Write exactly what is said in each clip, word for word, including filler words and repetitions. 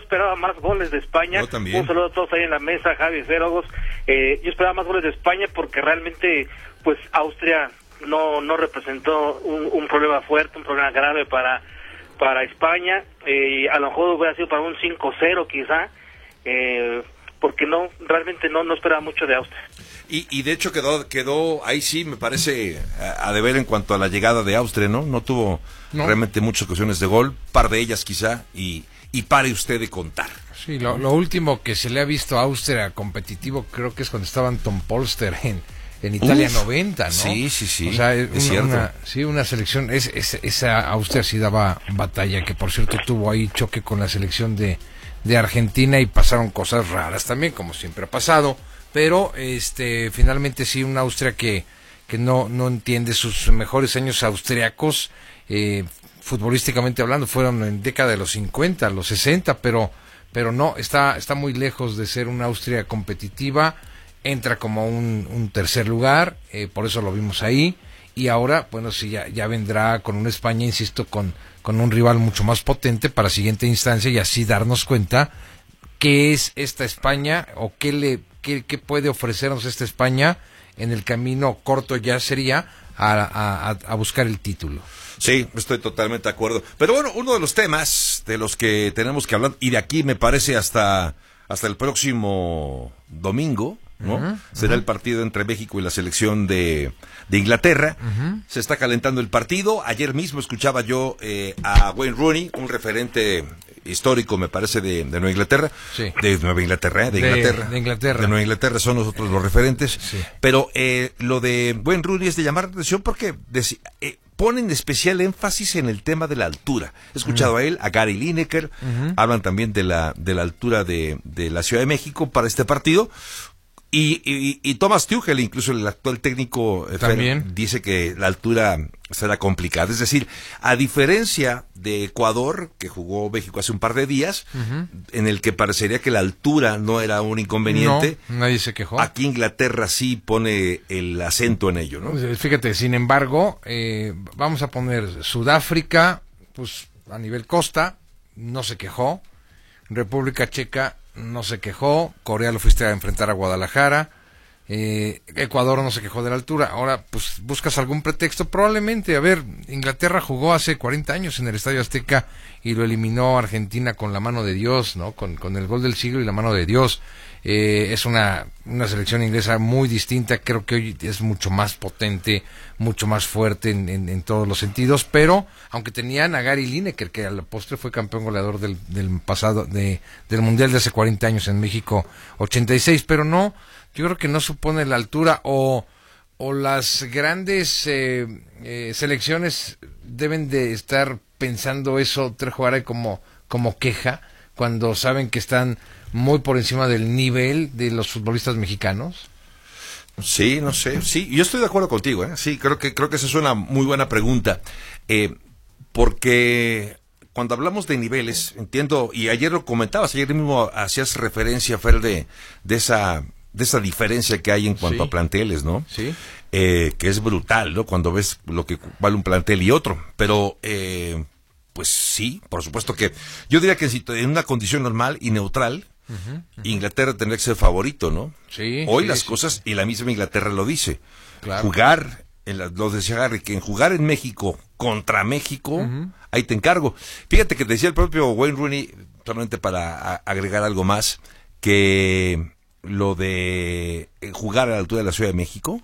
esperaba más goles de España. Yo también. Un saludo a todos ahí en la mesa, Javi Zerogos. Eh, yo esperaba más goles de España porque realmente, pues, Austria no no representó un, un problema fuerte, un problema grave para para España. Eh, a lo mejor hubiera sido para un cinco cero quizá, eh, porque no, realmente no, no esperaba mucho de Austria. Y, y de hecho quedó, quedó ahí sí, me parece, a, a deber en cuanto a la llegada de Austria, ¿no? No tuvo no. realmente muchas ocasiones de gol, par de ellas quizá, y, y pare usted de contar. Sí, lo, lo último que se le ha visto a Austria competitivo creo que es cuando estaba Anton Polster en, en Italia. Uf, noventa, ¿no? Sí, sí, sí, o sea, es una, cierto. Una, sí, una selección, es, es, esa Austria sí daba batalla, que por cierto tuvo ahí choque con la selección de, de Argentina y pasaron cosas raras también, como siempre ha pasado. Pero este finalmente sí, una Austria que, que no, no entiende sus mejores años austriacos, eh, futbolísticamente hablando, fueron en década de los cincuenta, los sesenta, pero pero no, está está muy lejos de ser una Austria competitiva, entra como un, un tercer lugar, eh, por eso lo vimos ahí, y ahora, bueno, sí, ya, ya vendrá con una España, insisto, con, con un rival mucho más potente para siguiente instancia, y así darnos cuenta qué es esta España, o qué le qué, qué puede ofrecernos esta España en el camino corto ya sería a, a, a buscar el título. Sí, estoy totalmente de acuerdo. Pero bueno, uno de los temas de los que tenemos que hablar, y de aquí me parece hasta, hasta el próximo domingo, ¿no? Uh-huh, será uh-huh. el partido entre México y la selección de, de Inglaterra. Uh-huh. Se está calentando el partido. Ayer mismo escuchaba yo eh, a Wayne Rooney, un referente histórico, me parece, de, de Nueva Inglaterra. Sí. De Nueva Inglaterra, ¿eh? de, de Inglaterra. De Inglaterra. De Nueva Inglaterra son nosotros los referentes. Sí. Pero eh, lo de Wayne Rooney es de llamar la atención porque deci- eh, ponen especial énfasis en el tema de la altura. He escuchado uh-huh. a él, a Gary Lineker, uh-huh. hablan también de la, de la altura de, de la Ciudad de México para este partido. Y, y, y Thomas Tuchel, incluso el actual técnico, también dice que la altura será complicada. Es decir, a diferencia de Ecuador, que jugó México hace un par de días, uh-huh. en el que parecería que la altura no era un inconveniente. No, nadie se quejó. Aquí Inglaterra sí pone el acento en ello, ¿no? Fíjate, sin embargo, eh, vamos a poner Sudáfrica, pues a nivel costa, no se quejó. República Checa no se quejó, Corea lo fuiste a enfrentar a Guadalajara, eh, Ecuador no se quejó de la altura. Ahora, pues buscas algún pretexto, probablemente. A ver, Inglaterra jugó hace cuarenta años en el Estadio Azteca y lo eliminó Argentina con la mano de Dios, ¿no? Con, con el gol del siglo y la mano de Dios. Eh, es una, una selección inglesa muy distinta, creo que hoy es mucho más potente, mucho más fuerte en, en, en todos los sentidos, pero aunque tenían a Gary Lineker, que a la postre fue campeón goleador del, del pasado, de, del Mundial de hace cuarenta años en México ochenta y seis, pero no, yo creo que no supone la altura, o, o las grandes eh, eh, selecciones deben de estar pensando eso, jugar como, como queja, cuando saben que están muy por encima del nivel de los futbolistas mexicanos. Sí, no sé, sí, yo estoy de acuerdo contigo, ¿eh? Sí, creo que creo que esa es una muy buena pregunta, eh, porque cuando hablamos de niveles, entiendo, y ayer lo comentabas, ayer mismo hacías referencia, Fer, de, de esa de esa diferencia que hay en cuanto sí. a planteles, ¿no? Sí. Eh, que es brutal, ¿no? Cuando ves lo que vale un plantel y otro, pero eh, pues sí, por supuesto que yo diría que en una condición normal y neutral, Uh-huh, uh-huh. Inglaterra tendría que ser favorito, ¿no? Sí. Hoy sí, las sí. cosas, y la misma Inglaterra lo dice. Claro. Jugar, en la, lo decía Harry, que en jugar en México contra México, uh-huh. ahí te encargo. Fíjate que decía el propio Wayne Rooney, solamente para a, agregar algo más, que lo de jugar a la altura de la Ciudad de México,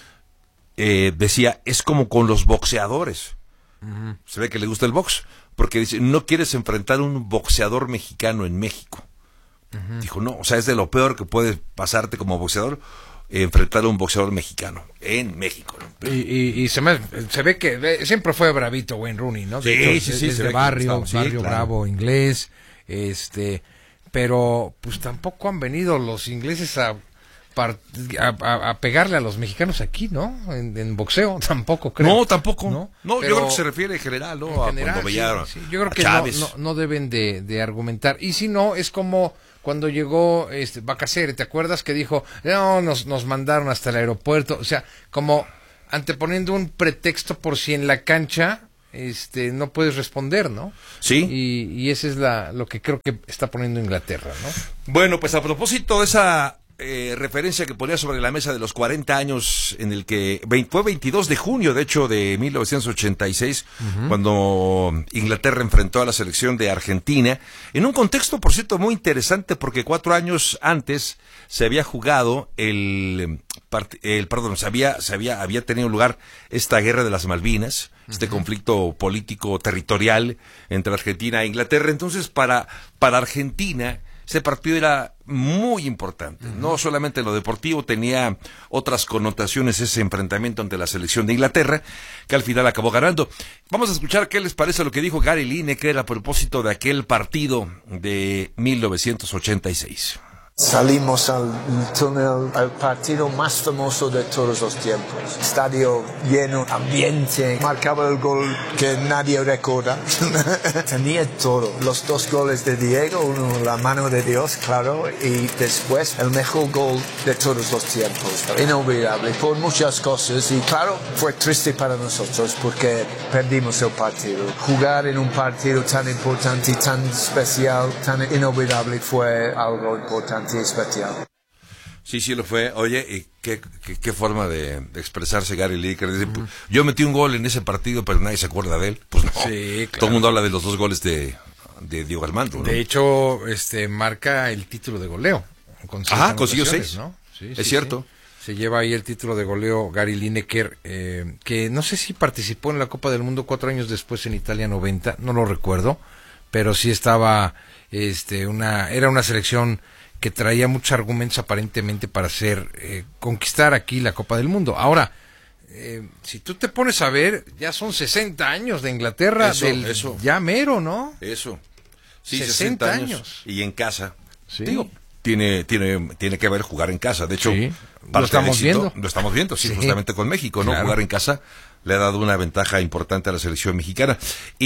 eh, decía, es como con los boxeadores. Uh-huh. Se ve que le gusta el box, porque dice, no quieres enfrentar a un boxeador mexicano en México. Uh-huh. Dijo, no, o sea, es de lo peor que puede pasarte como boxeador, eh, enfrentar a un boxeador mexicano en México, ¿no? Y, y, y se, me, se ve que eh, siempre fue bravito Wayne Rooney, ¿no? De sí, hecho, sí, sí, desde sí, barrio, sí, barrio claro. bravo inglés, este, pero pues tampoco han venido los ingleses a, a, a, a pegarle a los mexicanos aquí, ¿no? En, en boxeo tampoco, creo. No, tampoco. No, no pero, yo creo que se refiere en general, ¿no? En general, a cuando veía sí, sí. Yo creo a que no, no, no deben de, de argumentar. Y si no, es como cuando llegó este Bacacere, ¿te acuerdas que dijo, no, nos, nos mandaron hasta el aeropuerto? O sea, como anteponiendo un pretexto por si en la cancha este, no puedes responder, ¿no? Sí. Y, y ese es la, lo que creo que está poniendo Inglaterra, ¿no? Bueno, pues a propósito de esa eh, referencia que ponía sobre la mesa de los cuarenta años, en el que fue veintidós de junio, de hecho, de mil novecientos ochenta y seis, uh-huh. cuando Inglaterra enfrentó a la selección de Argentina, en un contexto, por cierto, muy interesante, porque cuatro años antes se había jugado el, el perdón, se había, se había, había tenido lugar esta guerra de las Malvinas, uh-huh. este conflicto político territorial entre Argentina e Inglaterra. Entonces, para, para Argentina, ese partido era muy importante, uh-huh. no solamente en lo deportivo, tenía otras connotaciones ese enfrentamiento ante la selección de Inglaterra, que al final acabó ganando. Vamos a escuchar qué les parece lo que dijo Gary Lineker a propósito de aquel partido de mil novecientos ochenta y seis. Salimos al túnel, al partido más famoso de todos los tiempos. Estadio lleno, ambiente, marcaba el gol que nadie recuerda. Tenía todo. Los dos goles de Diego, uno la mano de Dios, claro, y después el mejor gol de todos los tiempos. Inolvidable por muchas cosas y claro, fue triste para nosotros porque perdimos el partido. Jugar en un partido tan importante, tan especial, tan inolvidable fue algo importante. Especial. Sí, sí lo fue. Oye, ¿y qué, qué, qué forma de, de expresarse Gary Lineker? Dice, uh-huh. yo metí un gol en ese partido, pero nadie se acuerda de él. Pues no. Sí, claro. Todo el mundo habla de los dos goles de, de Diego Armando, ¿no? De hecho, este marca el título de goleo. Con Ajá, consiguió seis. ¿No? Sí, es sí, cierto. Sí. Se lleva ahí el título de goleo Gary Lineker, eh, que no sé si participó en la Copa del Mundo cuatro años después en Italia noventa, no lo recuerdo, pero sí estaba, este, una, era una selección que traía muchos argumentos aparentemente para hacer eh, conquistar aquí la Copa del Mundo. Ahora, eh, si tú te pones a ver, ya son sesenta años de Inglaterra, eso, del eso. ya mero, ¿no? Eso. Sí, sesenta, sesenta años. años. Y en casa. Sí. Digo, tiene, tiene, tiene que ver jugar en casa. De hecho, sí. lo estamos éxito, viendo. Lo estamos viendo, sí, sí. justamente con México, ¿no? Claro. Jugar en casa le ha dado una ventaja importante a la selección mexicana.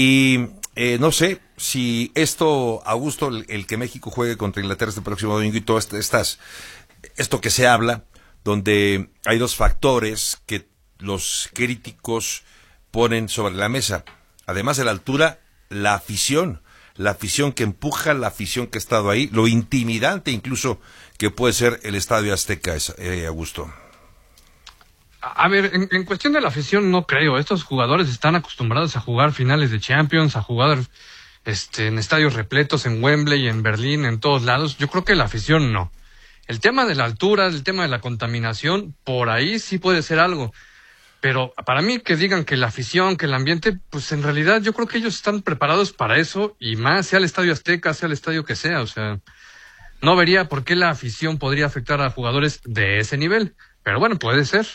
Y eh, no sé si esto, Augusto, el, el que México juegue contra Inglaterra este próximo domingo y todo este, estas, esto que se habla, donde hay dos factores que los críticos ponen sobre la mesa. Además de la altura, la afición. La afición que empuja, la afición que ha estado ahí, lo intimidante incluso que puede ser el Estadio Azteca, eh, Augusto. A ver, en, en cuestión de la afición no creo. Estos jugadores están acostumbrados a jugar finales de Champions, a jugar este, en estadios repletos, en Wembley, en Berlín, en todos lados. Yo creo que la afición no. El tema de la altura, el tema de la contaminación, por ahí sí puede ser algo. Pero para mí que digan que la afición, que el ambiente, pues en realidad yo creo que ellos están preparados para eso y más, sea el Estadio Azteca, sea el estadio que sea. O sea, no vería por qué la afición podría afectar a jugadores de ese nivel. Pero bueno, puede ser.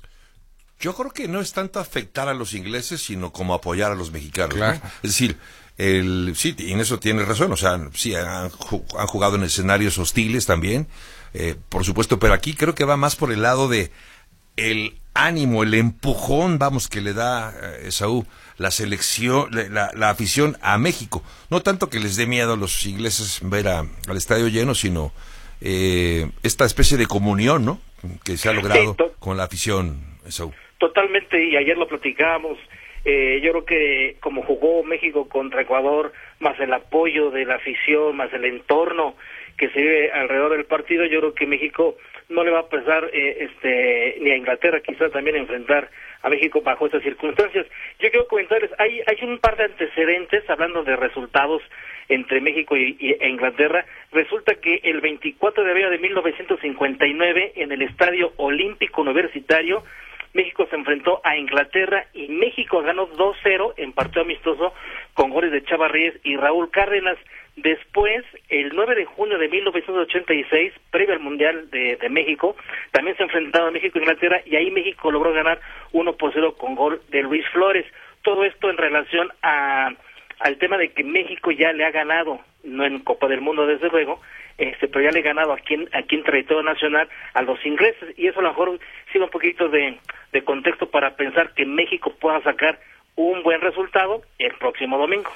Yo creo que no es tanto afectar a los ingleses, sino como apoyar a los mexicanos, claro. ¿no? Es decir, el, sí, y en eso tiene razón, o sea, sí, han, han jugado en escenarios hostiles también, eh, por supuesto, pero aquí creo que va más por el lado de el ánimo, el empujón, vamos, que le da eh, Esaú, la selección, la, la afición a México. No tanto que les dé miedo a los ingleses ver a, al estadio lleno, sino eh, esta especie de comunión, ¿no?, que se ha logrado sí, con la afición, Esaú. Totalmente, y ayer lo platicábamos. Eh, yo creo que como jugó México contra Ecuador, más el apoyo de la afición, más el entorno que se vive alrededor del partido, yo creo que México no le va a pesar eh, este ni a Inglaterra quizás también enfrentar a México bajo estas circunstancias. Yo quiero comentarles, hay hay un par de antecedentes hablando de resultados entre México y, y e Inglaterra. Resulta que el veinticuatro de abril de mil novecientos cincuenta y nueve en el Estadio Olímpico Universitario México se enfrentó a Inglaterra y México ganó dos cero en partido amistoso con goles de Chava Reyes y Raúl Cárdenas. Después, el nueve de junio de mil novecientos ochenta y seis, previo al Mundial de, de México, también se enfrentaron México e Inglaterra y ahí México logró ganar uno por cero con gol de Luis Flores. Todo esto en relación a al tema de que México ya le ha ganado, no en Copa del Mundo desde luego, este, pero ya le ha ganado aquí en, aquí en territorio nacional a los ingleses, y eso a lo mejor sirve un poquito de, de contexto para pensar que México pueda sacar un buen resultado el próximo domingo.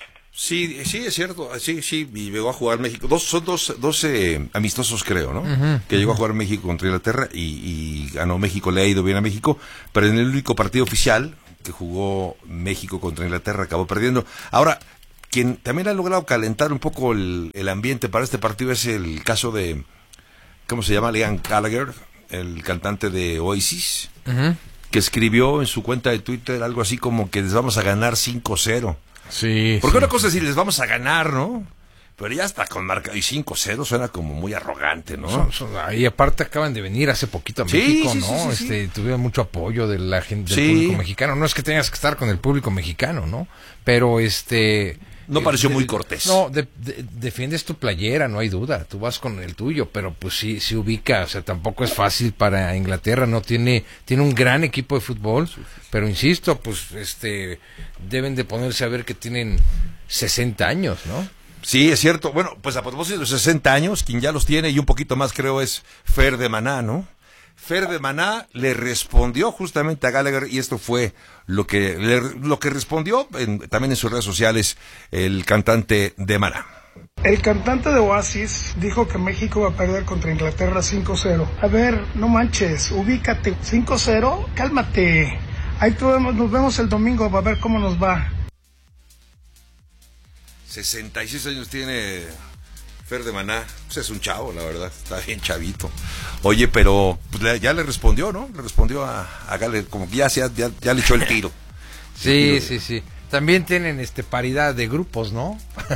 Sí, sí, es cierto, sí, sí, y llegó a jugar México, dos, son dos, dos eh, amistosos creo, ¿no? Uh-huh. Que llegó a jugar México contra Inglaterra y, y ganó México, le ha ido bien a México, pero en el único partido oficial que jugó México contra Inglaterra, acabó perdiendo. Ahora, quien también ha logrado calentar un poco el, el ambiente para este partido es el caso de, ¿cómo se llama? Liam Gallagher, el cantante de Oasis, uh-huh. que escribió en su cuenta de Twitter algo así como que les vamos a ganar cinco cero. Sí. Porque sí. una cosa es decir, les vamos a ganar, ¿no? Pero ya está con marca y cinco cero suena como muy arrogante, ¿no? Son, son, y aparte acaban de venir hace poquito a sí, México, sí, ¿no? Sí, sí, este, sí. Tuvieron mucho apoyo de la gente, del sí. público mexicano. No es que tengas que estar con el público mexicano, ¿no? Pero este... No eh, pareció de, muy cortés. No, de, de, defiendes tu playera, no hay duda. Tú vas con el tuyo, pero pues sí, sí ubica. O sea, tampoco es fácil para Inglaterra. No tiene, tiene un gran equipo de fútbol. Pero insisto, pues este, deben de ponerse a ver que tienen sesenta años, ¿no? Sí, es cierto. Bueno, pues a propósito de sesenta años, quien ya los tiene y un poquito más creo es Fer de Maná, ¿no? Fer de Maná le respondió justamente a Gallagher y esto fue lo que le, lo que respondió en, también en sus redes sociales el cantante de Maná. El cantante de Oasis dijo que México va a perder contra Inglaterra cinco cero. A ver, no manches, ubícate. cinco cero, cálmate. Ahí nos vemos el domingo, va a ver cómo nos va. sesenta y seis años tiene Fer de Maná, pues es un chavo, la verdad, está bien chavito. Oye, pero pues, ya le respondió, ¿no? Le respondió a, a Gale, como que ya, ya, ya, ya le echó el tiro. Sí, el tiro. sí, sí. También tienen este paridad de grupos, ¿no?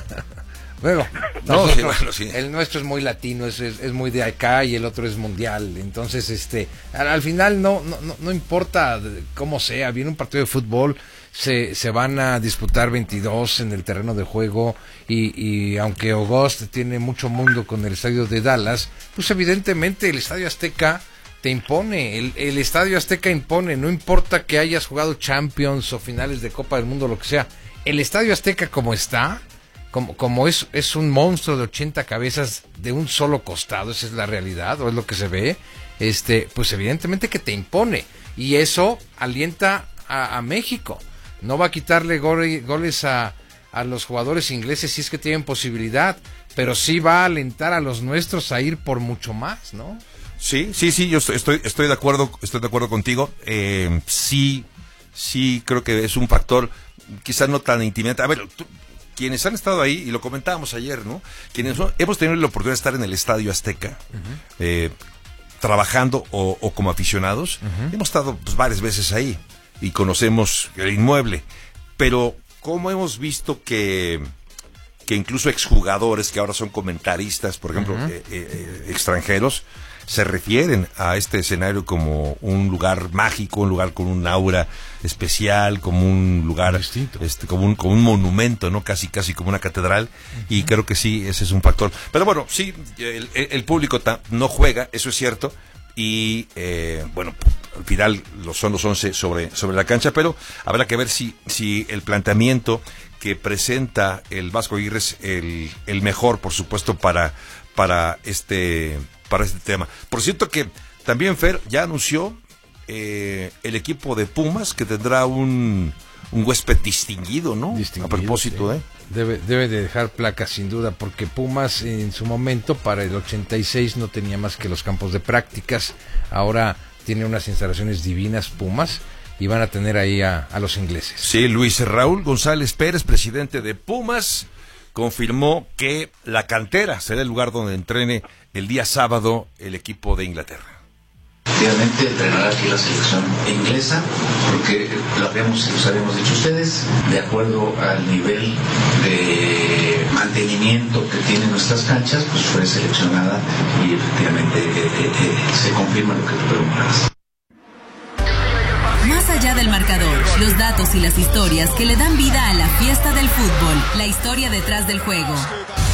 Bueno, no, sí, bueno, sí. El nuestro es muy latino, es, es, es muy de acá y el otro es mundial. Entonces, este, al, al final no, no, no, no importa cómo sea, viene un partido de fútbol, se, se van a disputar veintidós en el terreno de juego y, y aunque August tiene mucho mundo con el estadio de Dallas, pues evidentemente el Estadio Azteca te impone, el, el Estadio Azteca impone, no importa que hayas jugado Champions o finales de Copa del Mundo, lo que sea, el Estadio Azteca como está, como, como es, es un monstruo de ochenta cabezas de un solo costado, esa es la realidad, o es lo que se ve, este, pues evidentemente que te impone, y eso alienta a, a México. No va a quitarle gole, goles a, a los jugadores ingleses si es que tienen posibilidad, pero sí va a alentar a los nuestros a ir por mucho más, ¿no? Sí, sí, sí, yo estoy, estoy, estoy de acuerdo, estoy de acuerdo contigo. Eh, sí, sí, creo que es un factor, quizás no tan intimidante. A ver, tú, quienes han estado ahí, y lo comentábamos ayer, ¿no? Quienes no, hemos tenido la oportunidad de estar en el Estadio Azteca, uh-huh. eh, trabajando o, o como aficionados, uh-huh. hemos estado pues, varias veces ahí. Y conocemos el inmueble, pero ¿cómo hemos visto que, que incluso exjugadores que ahora son comentaristas, por ejemplo, uh-huh. eh, eh, extranjeros, se refieren a este escenario como un lugar mágico, un lugar con un aura especial, como un lugar distinto, este, como un, como un monumento, ¿no? Casi, casi como una catedral, uh-huh. y creo que sí, ese es un factor. Pero bueno, sí, el, el público ta- no juega, eso es cierto, y eh, bueno, al final son los once sobre, sobre la cancha, pero habrá que ver si, si el planteamiento que presenta el Vasco Aguirre es el, el mejor, por supuesto, para, para este, para este tema. Por cierto que también Fer ya anunció eh, el equipo de Pumas que tendrá un, un huésped distinguido, ¿no? Distinguido, a propósito, sí. ¿eh? Debe, debe de dejar placas sin duda, porque Pumas en su momento, para el ochenta y seis, no tenía más que los campos de prácticas. Ahora tiene unas instalaciones divinas Pumas y van a tener ahí a, a los ingleses. Sí, Luis Raúl González Pérez, presidente de Pumas, confirmó que la cantera será el lugar donde entrene el día sábado el equipo de Inglaterra. Efectivamente, entrenará aquí la selección inglesa, porque lo habíamos, los habíamos dicho ustedes, de acuerdo al nivel de mantenimiento que tienen nuestras canchas, pues fue seleccionada y efectivamente eh, eh, se confirma lo que tú preguntas. Más allá del marcador, los datos y las historias que le dan vida a la fiesta del fútbol, la historia detrás del juego.